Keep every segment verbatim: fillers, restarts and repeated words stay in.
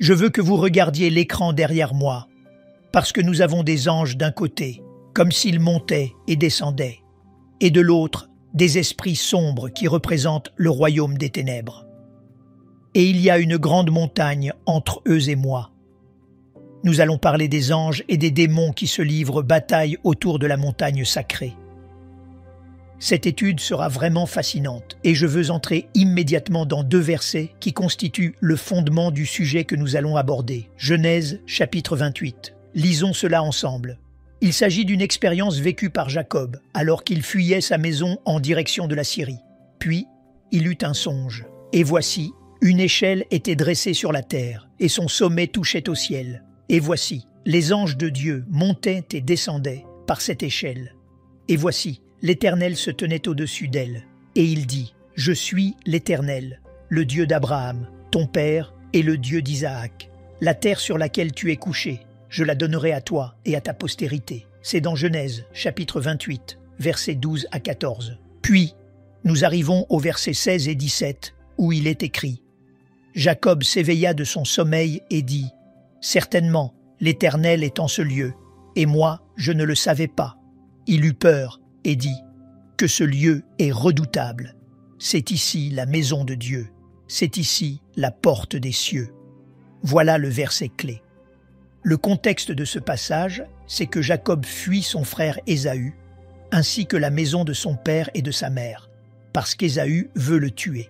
Je veux que vous regardiez l'écran derrière moi, parce que nous avons des anges d'un côté, comme s'ils montaient et descendaient, et de l'autre, des esprits sombres qui représentent le royaume des ténèbres. Et il y a une grande montagne entre eux et moi. Nous allons parler des anges et des démons qui se livrent bataille autour de la montagne sacrée. Cette étude sera vraiment fascinante et je veux entrer immédiatement dans deux versets qui constituent le fondement du sujet que nous allons aborder. Genèse chapitre vingt-huit. Lisons cela ensemble. Il s'agit d'une expérience vécue par Jacob alors qu'il fuyait sa maison en direction de la Syrie. Puis, il eut un songe. Et voici, une échelle était dressée sur la terre et son sommet touchait au ciel. Et voici, les anges de Dieu montaient et descendaient par cette échelle. Et voici, l'Éternel se tenait au-dessus d'elle. Et il dit, « Je suis l'Éternel, le Dieu d'Abraham, ton père, et le Dieu d'Isaac. La terre sur laquelle tu es couché, je la donnerai à toi et à ta postérité. » C'est dans Genèse, chapitre vingt-huit, versets douze à quatorze. Puis, nous arrivons au verset seize et dix-sept, où il est écrit, « Jacob s'éveilla de son sommeil et dit, « Certainement, l'Éternel est en ce lieu, et moi, je ne le savais pas. » Il eut peur et dit, « Que ce lieu est redoutable. C'est ici la maison de Dieu. C'est ici la porte des cieux. » Voilà le verset clé. Le contexte de ce passage, c'est que Jacob fuit son frère Ésaü, ainsi que la maison de son père et de sa mère, parce qu'Ésaü veut le tuer.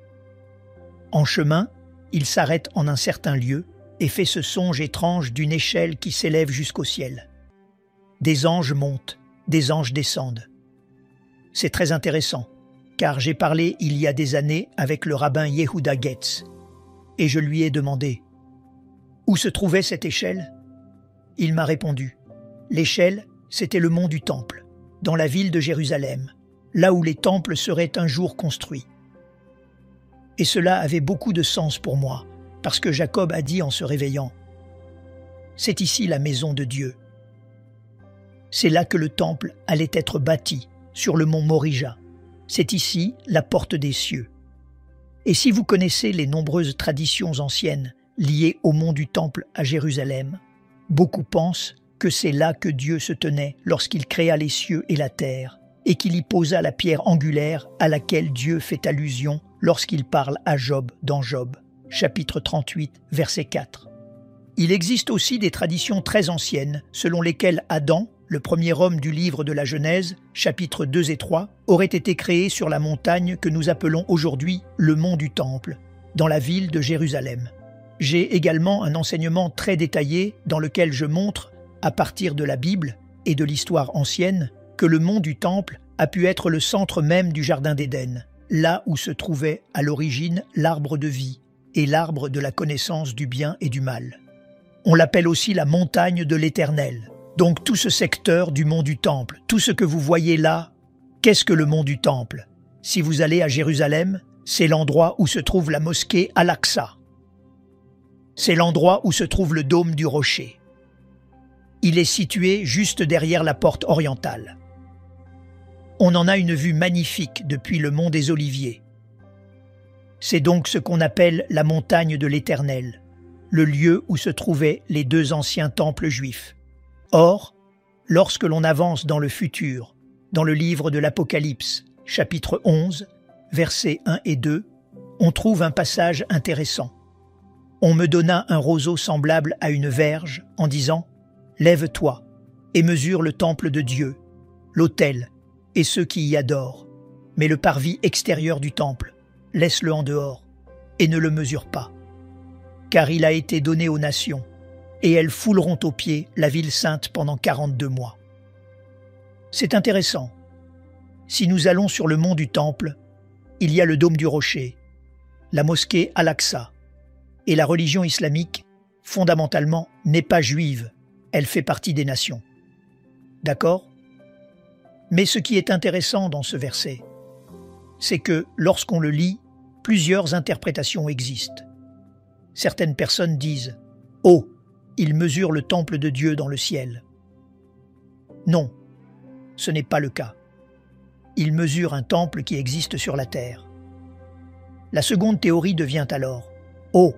En chemin, il s'arrête en un certain lieu et fait ce songe étrange d'une échelle qui s'élève jusqu'au ciel. Des anges montent, des anges descendent. C'est très intéressant, car j'ai parlé il y a des années avec le rabbin Yehuda Getz, et je lui ai demandé « Où se trouvait cette échelle ?» Il m'a répondu « L'échelle, c'était le mont du Temple, dans la ville de Jérusalem, là où les temples seraient un jour construits. » Et cela avait beaucoup de sens pour moi, parce que Jacob a dit en se réveillant « C'est ici la maison de Dieu. » C'est là que le temple allait être bâti, sur le mont Morija. C'est ici la porte des cieux. Et si vous connaissez les nombreuses traditions anciennes liées au mont du Temple à Jérusalem, beaucoup pensent que c'est là que Dieu se tenait lorsqu'il créa les cieux et la terre, et qu'il y posa la pierre angulaire à laquelle Dieu fait allusion lorsqu'il parle à Job dans Job, chapitre trente-huit, verset quatre. Il existe aussi des traditions très anciennes selon lesquelles Adam, le premier homme du livre de la Genèse, chapitres deux et trois, aurait été créé sur la montagne que nous appelons aujourd'hui le mont du Temple, dans la ville de Jérusalem. J'ai également un enseignement très détaillé dans lequel je montre, à partir de la Bible et de l'histoire ancienne, que le mont du Temple a pu être le centre même du Jardin d'Éden, là où se trouvait à l'origine l'arbre de vie et l'arbre de la connaissance du bien et du mal. On l'appelle aussi la montagne de l'Éternel. Donc tout ce secteur du mont du Temple, tout ce que vous voyez là, qu'est-ce que le mont du Temple? Si vous allez à Jérusalem, c'est l'endroit où se trouve la mosquée Al-Aqsa. C'est l'endroit où se trouve le dôme du rocher. Il est situé juste derrière la porte orientale. On en a une vue magnifique depuis le mont des Oliviers. C'est donc ce qu'on appelle la montagne de l'Éternel, le lieu où se trouvaient les deux anciens temples juifs. Or, lorsque l'on avance dans le futur, dans le livre de l'Apocalypse, chapitre onze, versets un et deux, on trouve un passage intéressant. On me donna un roseau semblable à une verge en disant « Lève-toi et mesure le temple de Dieu, l'autel et ceux qui y adorent, mais le parvis extérieur du temple, laisse-le en dehors et ne le mesure pas, car il a été donné aux nations. » Et elles fouleront aux pieds la ville sainte pendant quarante-deux mois. C'est intéressant. Si nous allons sur le mont du Temple, il y a le dôme du rocher, la mosquée Al-Aqsa, et la religion islamique, fondamentalement, n'est pas juive, elle fait partie des nations. D'accord? Mais ce qui est intéressant dans ce verset, c'est que lorsqu'on le lit, plusieurs interprétations existent. Certaines personnes disent « Oh, il mesure le temple de Dieu dans le ciel. » Non, ce n'est pas le cas. Il mesure un temple qui existe sur la terre. La seconde théorie devient alors « Oh,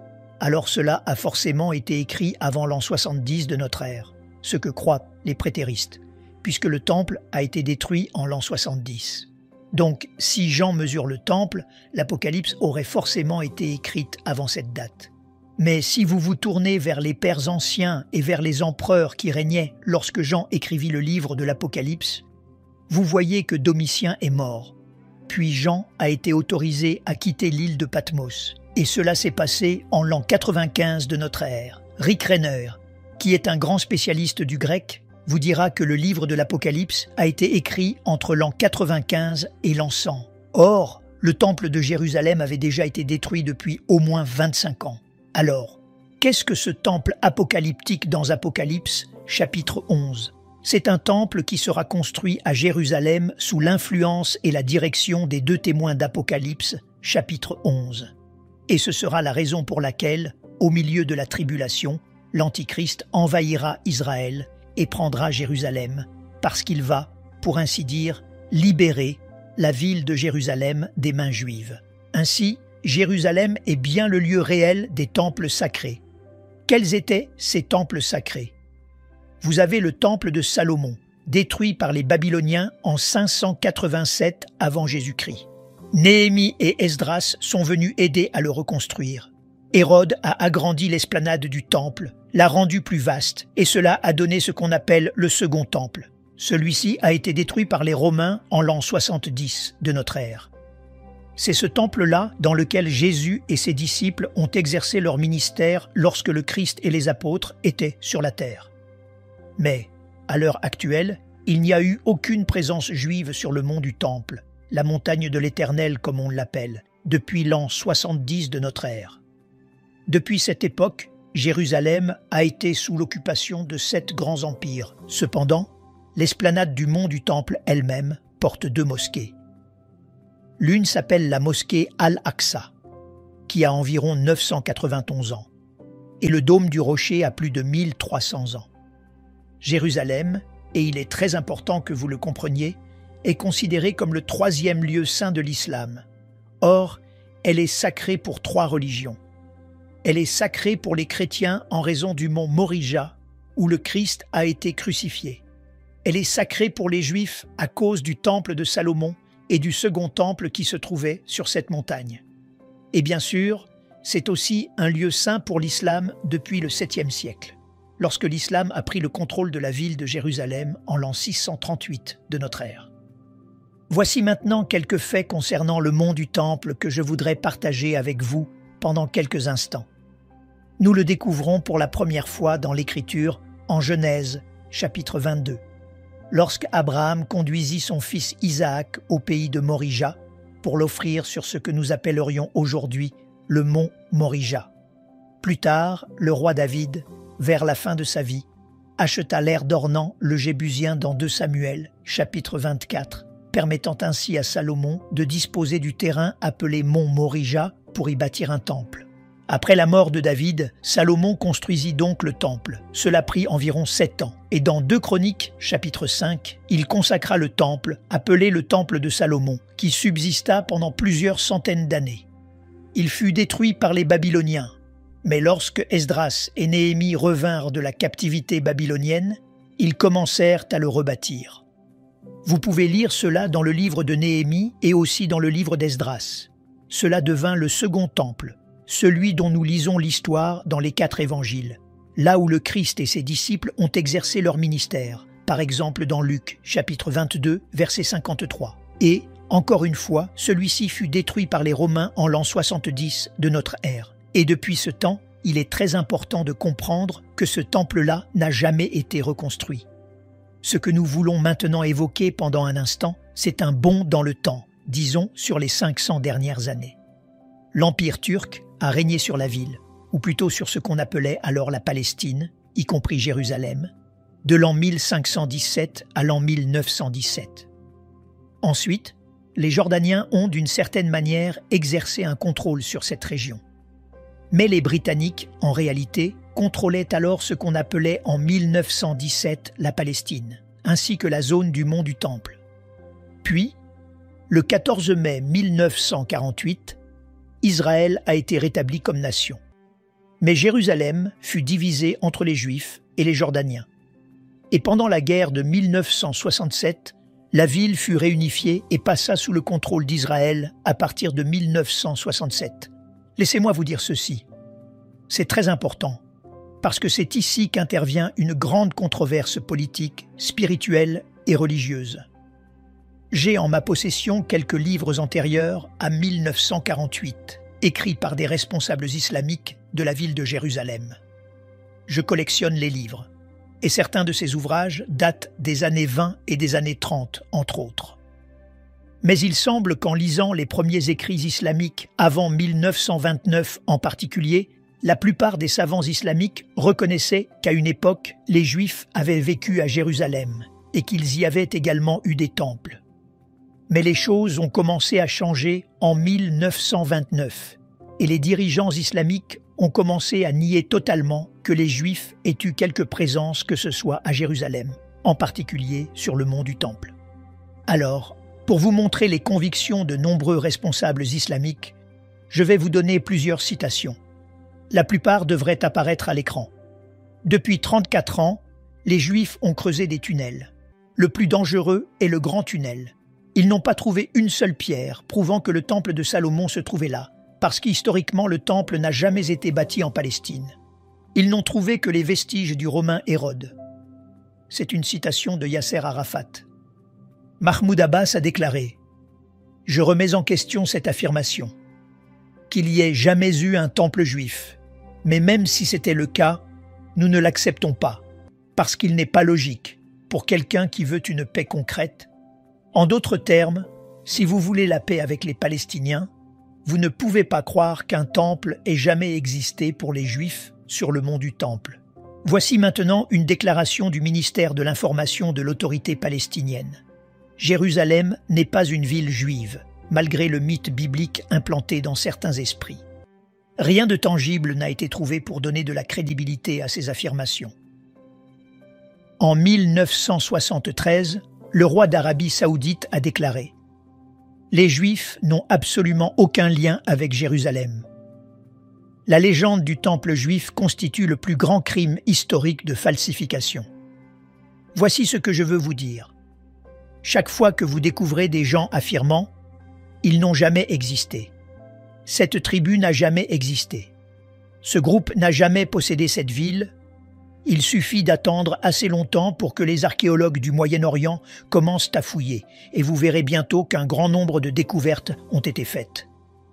alors cela a forcément été écrit avant l'an soixante-dix de notre ère, ce que croient les prétéristes, puisque le temple a été détruit en l'an soixante-dix. Donc, si Jean mesure le temple, l'Apocalypse aurait forcément été écrite avant cette date. Mais si vous vous tournez vers les pères anciens et vers les empereurs qui régnaient lorsque Jean écrivit le livre de l'Apocalypse, vous voyez que Domitien est mort. Puis Jean a été autorisé à quitter l'île de Patmos. Et cela s'est passé en l'an quatre-vingt-quinze de notre ère. Rick Renner, qui est un grand spécialiste du grec, vous dira que le livre de l'Apocalypse a été écrit entre l'an quatre-vingt-quinze et l'an cent. Or, le temple de Jérusalem avait déjà été détruit depuis au moins vingt-cinq ans. Alors, qu'est-ce que ce temple apocalyptique dans Apocalypse, chapitre onze? C'est un temple qui sera construit à Jérusalem sous l'influence et la direction des deux témoins d'Apocalypse, chapitre onze. Et ce sera la raison pour laquelle, au milieu de la tribulation, l'Antichrist envahira Israël et prendra Jérusalem, parce qu'il va, pour ainsi dire, libérer la ville de Jérusalem des mains juives. Ainsi, Jérusalem est bien le lieu réel des temples sacrés. Quels étaient ces temples sacrés? Vous avez le temple de Salomon, détruit par les Babyloniens en cinq cent quatre-vingt-sept avant Jésus-Christ. Néhémie et Esdras sont venus aider à le reconstruire. Hérode a agrandi l'esplanade du temple, l'a rendu plus vaste, et cela a donné ce qu'on appelle le second temple. Celui-ci a été détruit par les Romains en l'an soixante-dix de notre ère. C'est ce temple-là dans lequel Jésus et ses disciples ont exercé leur ministère lorsque le Christ et les apôtres étaient sur la terre. Mais, à l'heure actuelle, il n'y a eu aucune présence juive sur le mont du Temple, la montagne de l'Éternel comme on l'appelle, depuis l'an soixante-dix de notre ère. Depuis cette époque, Jérusalem a été sous l'occupation de sept grands empires. Cependant, l'esplanade du mont du Temple elle-même porte deux mosquées. L'une s'appelle la mosquée Al-Aqsa, qui a environ neuf cent quatre-vingt-onze ans, et le dôme du rocher a plus de mille trois cents ans. Jérusalem, et il est très important que vous le compreniez, est considérée comme le troisième lieu saint de l'islam. Or, elle est sacrée pour trois religions. Elle est sacrée pour les chrétiens en raison du mont Morija, où le Christ a été crucifié. Elle est sacrée pour les Juifs à cause du temple de Salomon et du second temple qui se trouvait sur cette montagne. Et bien sûr, c'est aussi un lieu saint pour l'islam depuis le septième siècle, lorsque l'islam a pris le contrôle de la ville de Jérusalem en l'an six cent trente-huit de notre ère. Voici maintenant quelques faits concernant le mont du Temple que je voudrais partager avec vous pendant quelques instants. Nous le découvrons pour la première fois dans l'Écriture en Genèse, chapitre vingt-deux, lorsque Abraham conduisit son fils Isaac au pays de Morija pour l'offrir sur ce que nous appellerions aujourd'hui le mont Morija. Plus tard, le roi David, vers la fin de sa vie, acheta l'ère d'Ornan le Jébusien dans deux Samuel, chapitre vingt-quatre, permettant ainsi à Salomon de disposer du terrain appelé mont Morija pour y bâtir un temple. Après la mort de David, Salomon construisit donc le temple. Cela prit environ sept ans. Et dans deux Chroniques, chapitre cinq, il consacra le temple, appelé le temple de Salomon, qui subsista pendant plusieurs centaines d'années. Il fut détruit par les Babyloniens. Mais lorsque Esdras et Néhémie revinrent de la captivité babylonienne, ils commencèrent à le rebâtir. Vous pouvez lire cela dans le livre de Néhémie et aussi dans le livre d'Esdras. Cela devint le second temple, celui dont nous lisons l'histoire dans les quatre évangiles, là où le Christ et ses disciples ont exercé leur ministère, par exemple dans Luc, chapitre vingt-deux, verset cinquante-trois. Et, encore une fois, celui-ci fut détruit par les Romains en l'an soixante-dix de notre ère. Et depuis ce temps, il est très important de comprendre que ce temple-là n'a jamais été reconstruit. Ce que nous voulons maintenant évoquer pendant un instant, c'est un bond dans le temps, disons sur les cinq cents dernières années. L'Empire turc a régné sur la ville, ou plutôt sur ce qu'on appelait alors la Palestine, y compris Jérusalem, de l'an mille cinq cent dix-sept à l'an mille neuf cent dix-sept. Ensuite, les Jordaniens ont d'une certaine manière exercé un contrôle sur cette région. Mais les Britanniques, en réalité, contrôlaient alors ce qu'on appelait en mille neuf cent dix-sept la Palestine, ainsi que la zone du mont du Temple. Puis, le quatorze mai mille neuf cent quarante-huit, Israël a été rétabli comme nation. Mais Jérusalem fut divisée entre les Juifs et les Jordaniens. Et pendant la guerre de mille neuf cent soixante-sept, la ville fut réunifiée et passa sous le contrôle d'Israël à partir de mille neuf cent soixante-sept. Laissez-moi vous dire ceci. C'est très important, parce que c'est ici qu'intervient une grande controverse politique, spirituelle et religieuse. J'ai en ma possession quelques livres antérieurs à mille neuf cent quarante-huit, écrits par des responsables islamiques de la ville de Jérusalem. Je collectionne les livres, et certains de ces ouvrages datent des années vingt et des années trente, entre autres. Mais il semble qu'en lisant les premiers écrits islamiques avant mille neuf cent vingt-neuf en particulier, la plupart des savants islamiques reconnaissaient qu'à une époque, les Juifs avaient vécu à Jérusalem et qu'ils y avaient également eu des temples. Mais les choses ont commencé à changer en mille neuf cent vingt-neuf et les dirigeants islamiques ont commencé à nier totalement que les Juifs aient eu quelque présence que ce soit à Jérusalem, en particulier sur le mont du Temple. Alors, pour vous montrer les convictions de nombreux responsables islamiques, je vais vous donner plusieurs citations. La plupart devraient apparaître à l'écran. Depuis trente-quatre ans, les Juifs ont creusé des tunnels. Le plus dangereux est le Grand Tunnel. Ils n'ont pas trouvé une seule pierre prouvant que le temple de Salomon se trouvait là, parce qu'historiquement le temple n'a jamais été bâti en Palestine. Ils n'ont trouvé que les vestiges du romain Hérode. C'est une citation de Yasser Arafat. Mahmoud Abbas a déclaré « Je remets en question cette affirmation, qu'il n'y ait jamais eu un temple juif, mais même si c'était le cas, nous ne l'acceptons pas, parce qu'il n'est pas logique pour quelqu'un qui veut une paix concrète. En d'autres termes, si vous voulez la paix avec les Palestiniens, vous ne pouvez pas croire qu'un temple ait jamais existé pour les Juifs sur le mont du Temple. » Voici maintenant une déclaration du ministère de l'Information de l'autorité palestinienne. Jérusalem n'est pas une ville juive, malgré le mythe biblique implanté dans certains esprits. Rien de tangible n'a été trouvé pour donner de la crédibilité à ces affirmations. En mille neuf cent soixante-treize, le roi d'Arabie saoudite a déclaré « Les Juifs n'ont absolument aucun lien avec Jérusalem. La légende du temple juif constitue le plus grand crime historique de falsification. Voici ce que je veux vous dire. Chaque fois que vous découvrez des gens affirmant « Ils n'ont jamais existé », cette tribu n'a jamais existé. Ce groupe n'a jamais possédé cette ville. Il suffit d'attendre assez longtemps pour que les archéologues du Moyen-Orient commencent à fouiller, et vous verrez bientôt qu'un grand nombre de découvertes ont été faites.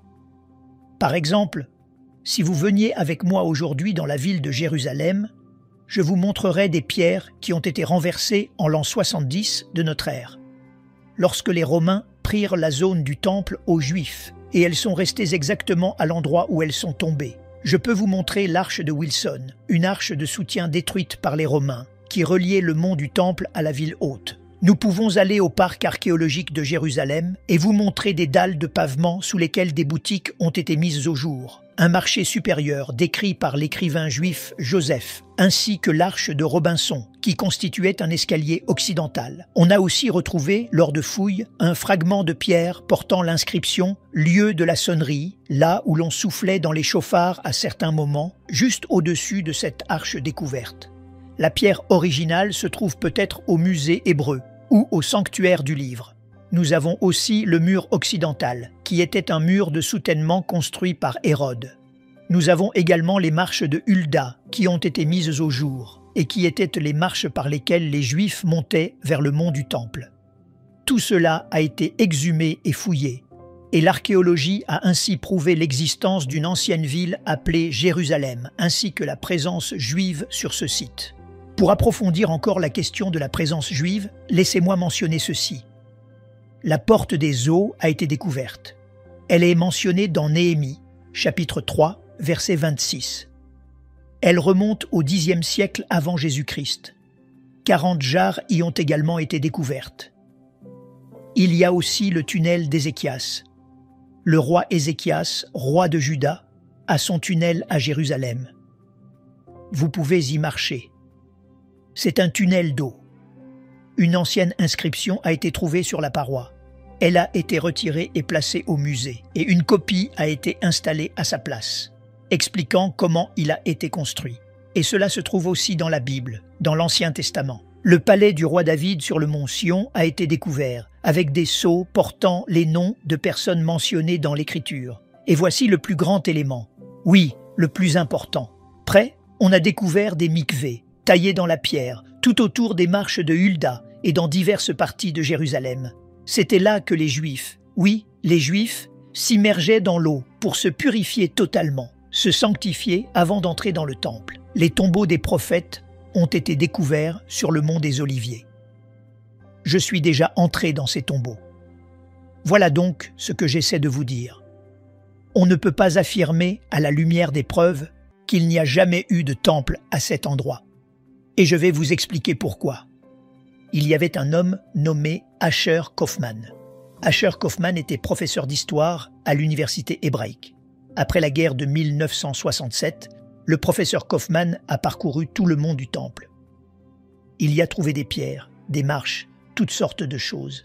Par exemple, si vous veniez avec moi aujourd'hui dans la ville de Jérusalem, je vous montrerai des pierres qui ont été renversées en l'an soixante-dix de notre ère, lorsque les Romains prirent la zone du temple aux Juifs, et elles sont restées exactement à l'endroit où elles sont tombées. Je peux vous montrer l'arche de Wilson, une arche de soutien détruite par les Romains, qui reliait le mont du Temple à la ville haute. Nous pouvons aller au parc archéologique de Jérusalem et vous montrer des dalles de pavement sous lesquelles des boutiques ont été mises au jour, un marché supérieur décrit par l'écrivain juif Joseph, ainsi que l'arche de Robinson, qui constituait un escalier occidental. On a aussi retrouvé, lors de fouilles, un fragment de pierre portant l'inscription « Lieu de la sonnerie », là où l'on soufflait dans les chauffards à certains moments, juste au-dessus de cette arche découverte. La pierre originale se trouve peut-être au musée hébreu ou au sanctuaire du livre. Nous avons aussi le mur occidental, qui était un mur de soutènement construit par Hérode. Nous avons également les marches de Hulda, qui ont été mises au jour, et qui étaient les marches par lesquelles les Juifs montaient vers le mont du Temple. Tout cela a été exhumé et fouillé, et l'archéologie a ainsi prouvé l'existence d'une ancienne ville appelée Jérusalem, ainsi que la présence juive sur ce site. Pour approfondir encore la question de la présence juive, laissez-moi mentionner ceci. La porte des eaux a été découverte. Elle est mentionnée dans Néhémie, chapitre trois, verset vingt-six. Elle remonte au dixième siècle avant Jésus-Christ. quarante jarres y ont également été découvertes. Il y a aussi le tunnel d'Ézéchias. Le roi Ézéchias, roi de Juda, a son tunnel à Jérusalem. Vous pouvez y marcher. C'est un tunnel d'eau. Une ancienne inscription a été trouvée sur la paroi. Elle a été retirée et placée au musée, et une copie a été installée à sa place. expliquant comment il a été construit. Et cela se trouve aussi dans la Bible, dans l'Ancien Testament. Le palais du roi David sur le mont Sion a été découvert, avec des sceaux portant les noms de personnes mentionnées dans l'Écriture. Et voici le plus grand élément. Oui, le plus important. Près, on a découvert des mikvés, taillés dans la pierre, tout autour des marches de Hulda et dans diverses parties de Jérusalem. C'était là que les Juifs, oui, les Juifs, s'immergeaient dans l'eau pour se purifier totalement, se sanctifier avant d'entrer dans le temple. Les tombeaux des prophètes ont été découverts sur le mont des Oliviers. Je suis déjà entré dans ces tombeaux. Voilà donc ce que j'essaie de vous dire. On ne peut pas affirmer, à la lumière des preuves, qu'il n'y a jamais eu de temple à cet endroit. Et je vais vous expliquer pourquoi. Il y avait un homme nommé Asher Kaufman. Asher Kaufman était professeur d'histoire à l'université hébraïque. Après la guerre de mille neuf cent soixante-sept, le professeur Kaufman a parcouru tout le mont du Temple. Il y a trouvé des pierres, des marches, toutes sortes de choses.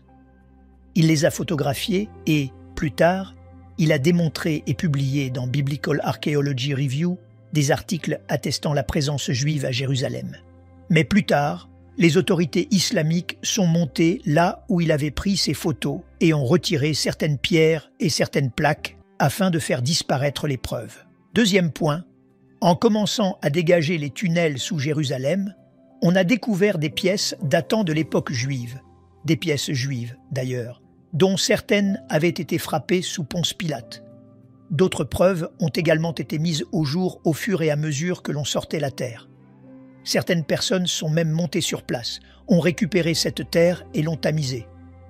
Il les a photographiées et, plus tard, il a démontré et publié dans Biblical Archaeology Review des articles attestant la présence juive à Jérusalem. Mais plus tard, les autorités islamiques sont montées là où il avait pris ses photos et ont retiré certaines pierres et certaines plaques afin de faire disparaître les preuves. Deuxième point, en commençant à dégager les tunnels sous Jérusalem, on a découvert des pièces datant de l'époque juive, des pièces juives d'ailleurs, dont certaines avaient été frappées sous Ponce Pilate. D'autres preuves ont également été mises au jour au fur et à mesure que l'on sortait la terre. Certaines personnes sont même montées sur place, ont récupéré cette terre et l'ont tamisée.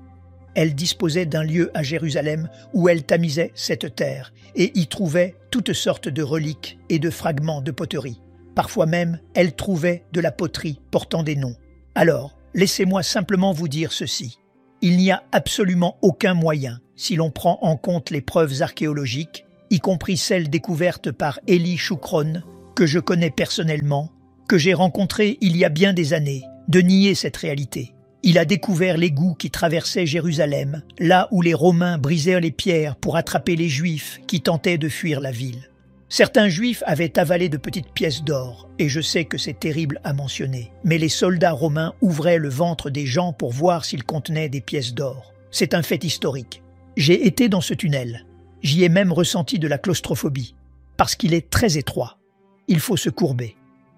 Elles disposaient d'un lieu à Jérusalem où elles tamisaient cette terre et y trouvaient toutes sortes de reliques et de fragments de poterie. Parfois même, elles trouvaient de la poterie portant des noms. Alors, laissez-moi simplement vous dire ceci. Il n'y a absolument aucun moyen, si l'on prend en compte les preuves archéologiques, y compris celles découvertes par Eli Shukron, que je connais personnellement, que j'ai rencontré il y a bien des années, de nier cette réalité. Il a découvert l'égout qui traversait Jérusalem, là où les Romains brisèrent les pierres pour attraper les Juifs qui tentaient de fuir la ville. Certains Juifs avaient avalé de petites pièces d'or, et je sais que c'est terrible à mentionner, mais les soldats romains ouvraient le ventre des gens pour voir s'ils contenaient des pièces d'or. C'est un fait historique. J'ai été dans ce tunnel. J'y ai même ressenti de la claustrophobie, parce qu'il est très étroit. Il faut se courber.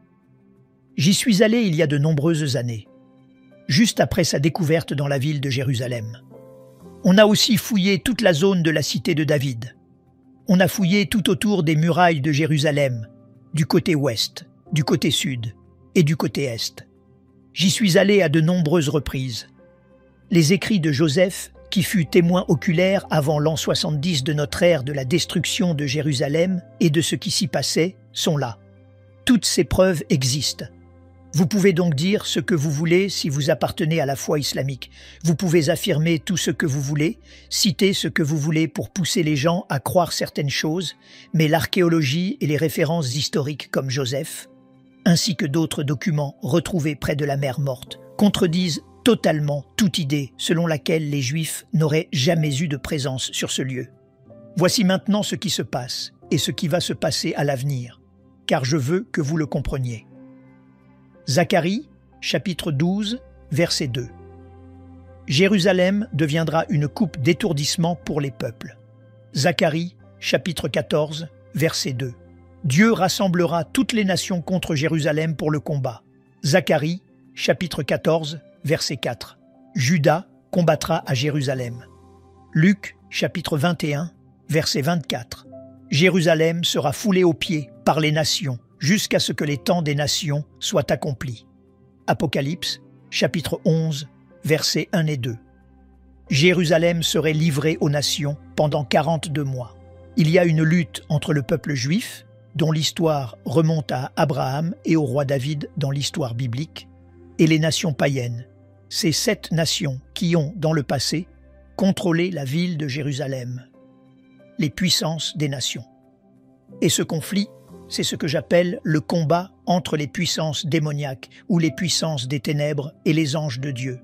J'y suis allé il y a de nombreuses années, juste après sa découverte dans la ville de Jérusalem. On a aussi fouillé toute la zone de la cité de David. On a fouillé tout autour des murailles de Jérusalem, du côté ouest, du côté sud et du côté est. J'y suis allé à de nombreuses reprises. Les écrits de Joseph, qui fut témoin oculaire avant l'an soixante-dix de notre ère de la destruction de Jérusalem et de ce qui s'y passait, sont là. Toutes ces preuves existent. Vous pouvez donc dire ce que vous voulez si vous appartenez à la foi islamique. Vous pouvez affirmer tout ce que vous voulez, citer ce que vous voulez pour pousser les gens à croire certaines choses, mais l'archéologie et les références historiques comme Joseph, ainsi que d'autres documents retrouvés près de la mer Morte, contredisent totalement toute idée selon laquelle les Juifs n'auraient jamais eu de présence sur ce lieu. Voici maintenant ce qui se passe et ce qui va se passer à l'avenir, car je veux que vous le compreniez. Zacharie, chapitre douze, verset deux. Jérusalem deviendra une coupe d'étourdissement pour les peuples. Zacharie, chapitre quatorze, verset deux. Dieu rassemblera toutes les nations contre Jérusalem pour le combat. Zacharie, chapitre quatorze, verset quatre. Juda combattra à Jérusalem. Luc, chapitre vingt et un, verset vingt-quatre. Jérusalem sera foulée aux pieds par les nations, jusqu'à ce que les temps des nations soient accomplis. Apocalypse, chapitre onze, versets un et deux. Jérusalem serait livrée aux nations pendant quarante-deux mois. Il y a une lutte entre le peuple juif, dont l'histoire remonte à Abraham et au roi David dans l'histoire biblique, et les nations païennes. Ces sept nations qui ont, dans le passé, contrôlé la ville de Jérusalem, les puissances des nations. Et ce conflit, c'est ce que j'appelle le combat entre les puissances démoniaques ou les puissances des ténèbres et les anges de Dieu.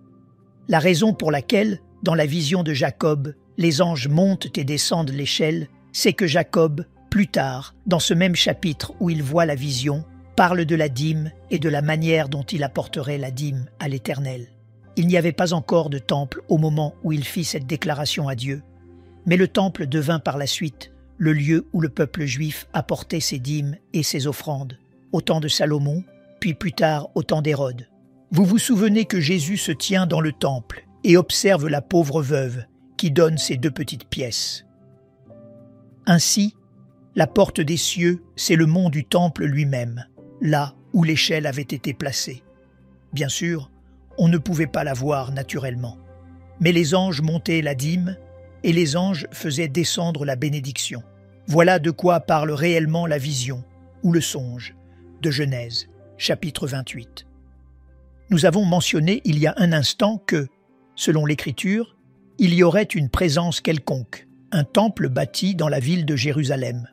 La raison pour laquelle, dans la vision de Jacob, les anges montent et descendent l'échelle, c'est que Jacob, Plus tard, dans ce même chapitre où il voit la vision, parle de la dîme et de la manière dont il apporterait la dîme à l'Éternel. Il n'y avait pas encore de temple au moment où il fit cette déclaration à Dieu, mais le temple devint par la suite le lieu où le peuple juif apportait ses dîmes et ses offrandes, au temps de Salomon, puis plus tard au temps d'Hérode. Vous vous souvenez que Jésus se tient dans le temple et observe la pauvre veuve qui donne ses deux petites pièces. Ainsi, la porte des cieux, c'est le mont du temple lui-même, là où l'échelle avait été placée. Bien sûr, on ne pouvait pas la voir naturellement, mais les anges montaient la dîme et les anges faisaient descendre la bénédiction. Voilà de quoi parle réellement la vision, ou le songe, de Genèse, chapitre vingt-huit. Nous avons mentionné il y a un instant que, selon l'Écriture, il y aurait une présence quelconque, un temple bâti dans la ville de Jérusalem.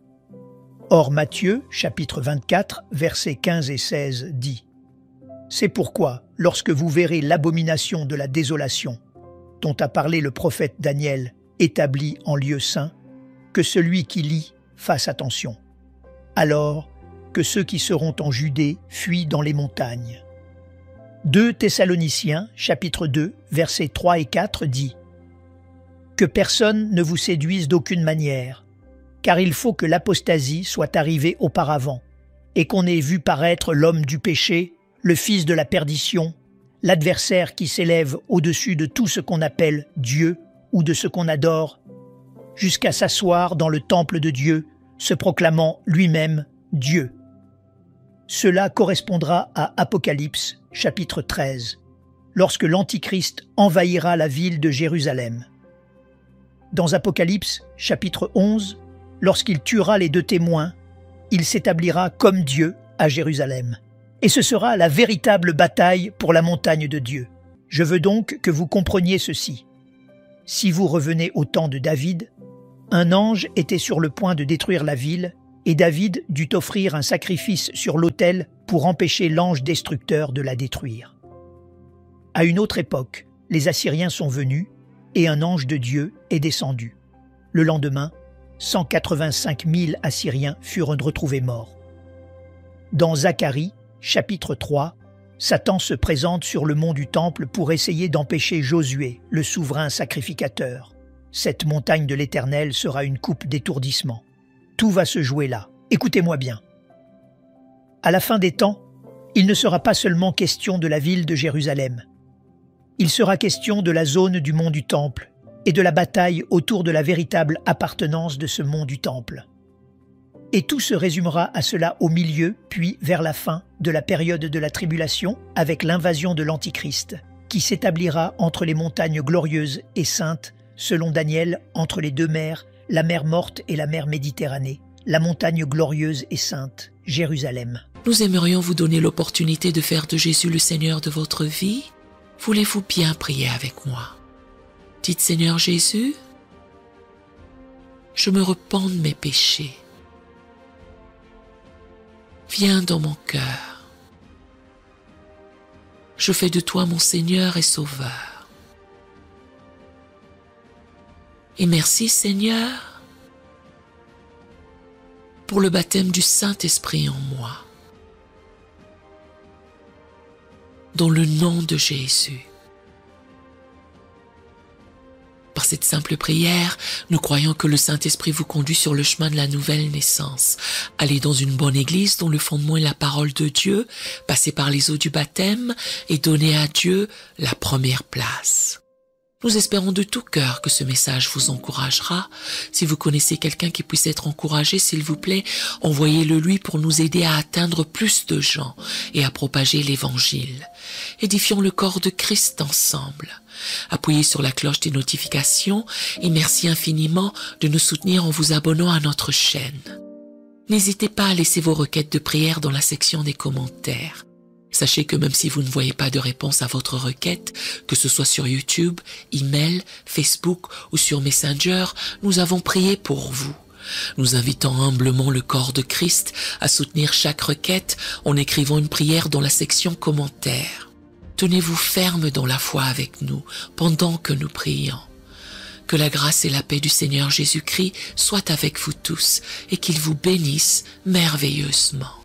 Or Matthieu, chapitre vingt-quatre, versets quinze et seize, dit « C'est pourquoi, lorsque vous verrez l'abomination de la désolation, dont a parlé le prophète Daniel, établi en lieu saint, que celui qui lit fasse attention. Alors que ceux qui seront en Judée fuient dans les montagnes. » deux Thessaloniciens, chapitre deux, versets trois et quatre, dit « Que personne ne vous séduise d'aucune manière, car il faut que l'apostasie soit arrivée auparavant, et qu'on ait vu paraître l'homme du péché, le fils de la perdition, l'adversaire qui s'élève au-dessus de tout ce qu'on appelle Dieu ou de ce qu'on adore, jusqu'à s'asseoir dans le temple de Dieu, se proclamant lui-même Dieu. » Cela correspondra à Apocalypse, chapitre treize, lorsque l'Antichrist envahira la ville de Jérusalem. Dans Apocalypse, chapitre onze, lorsqu'il tuera les deux témoins, il s'établira comme Dieu à Jérusalem. Et ce sera la véritable bataille pour la montagne de Dieu. Je veux donc que vous compreniez ceci. Si vous revenez au temps de David, un ange était sur le point de détruire la ville, et David dut offrir un sacrifice sur l'autel pour empêcher l'ange destructeur de la détruire. À une autre époque, les Assyriens sont venus, et un ange de Dieu est descendu. Le lendemain, cent quatre-vingt-cinq mille Assyriens furent retrouvés morts. Dans Zacharie, chapitre trois, Satan se présente sur le mont du Temple pour essayer d'empêcher Josué, le souverain sacrificateur. Cette montagne de l'Éternel sera une coupe d'étourdissement. Tout va se jouer là. Écoutez-moi bien. À la fin des temps, il ne sera pas seulement question de la ville de Jérusalem. Il sera question de la zone du mont du Temple et de la bataille autour de la véritable appartenance de ce mont du Temple. Et tout se résumera à cela au milieu, puis vers la fin de la période de la tribulation avec l'invasion de l'Antichrist, qui s'établira entre les montagnes glorieuses et saintes, selon Daniel, entre les deux mers, la mer Morte et la mer Méditerranée, la montagne glorieuse et sainte, Jérusalem. Nous aimerions vous donner l'opportunité de faire de Jésus le Seigneur de votre vie. Voulez-vous bien prier avec moi? Dites Seigneur Jésus, je me repens de mes péchés. Viens dans mon cœur. Je fais de toi mon Seigneur et Sauveur. Et merci Seigneur pour le baptême du Saint-Esprit en moi. Dans le nom de Jésus. Par cette simple prière, nous croyons que le Saint-Esprit vous conduit sur le chemin de la nouvelle naissance. Allez dans une bonne église dont le fondement est la parole de Dieu, passez par les eaux du baptême et donnez à Dieu la première place. Nous espérons de tout cœur que ce message vous encouragera. Si vous connaissez quelqu'un qui puisse être encouragé, s'il vous plaît, envoyez-le lui pour nous aider à atteindre plus de gens et à propager l'Évangile. Édifions le corps de Christ ensemble. Appuyez sur la cloche des notifications et merci infiniment de nous soutenir en vous abonnant à notre chaîne. N'hésitez pas à laisser vos requêtes de prière dans la section des commentaires. Sachez que même si vous ne voyez pas de réponse à votre requête, que ce soit sur YouTube, email, Facebook ou sur Messenger, nous avons prié pour vous. Nous invitons humblement le corps de Christ à soutenir chaque requête en écrivant une prière dans la section commentaires. Tenez-vous ferme dans la foi avec nous pendant que nous prions. Que la grâce et la paix du Seigneur Jésus-Christ soient avec vous tous et qu'il vous bénisse merveilleusement.